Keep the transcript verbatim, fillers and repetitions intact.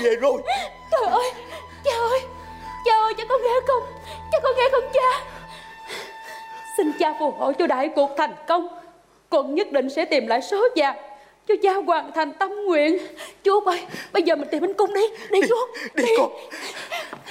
về rồi. Trời ơi, cha ơi, cha ơi, cha có nghe không? Cha có nghe không cha? Xin cha phù hộ cho đại cuộc thành công. Con nhất định sẽ tìm lại số vàng cho cha hoàn thành tâm nguyện. Chú ơi, bây giờ mình tìm bên cung đi. Đi, đi chú. Đi, Đi đi con.